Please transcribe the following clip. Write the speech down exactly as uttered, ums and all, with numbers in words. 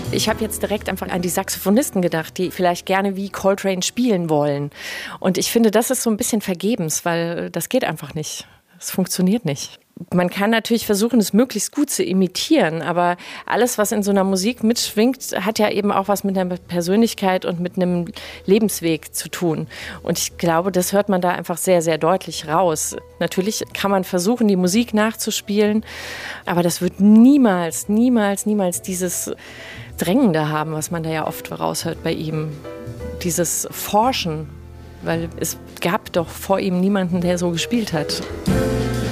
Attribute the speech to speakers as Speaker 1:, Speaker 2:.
Speaker 1: Ich habe jetzt direkt einfach an die Saxophonisten gedacht, die vielleicht gerne wie Coltrane spielen wollen. Und ich finde, das ist so ein bisschen vergebens, weil das geht einfach nicht. Es funktioniert nicht. Man kann natürlich versuchen, es möglichst gut zu imitieren, aber alles, was in so einer Musik mitschwingt, hat ja eben auch was mit einer Persönlichkeit und mit einem Lebensweg zu tun. Und ich glaube, das hört man da einfach sehr, sehr deutlich raus. Natürlich kann man versuchen, die Musik nachzuspielen, aber das wird niemals, niemals, niemals dieses Drängende haben, was man da ja oft raushört bei ihm. Dieses Forschen, weil es gab doch vor ihm niemanden, der so gespielt hat.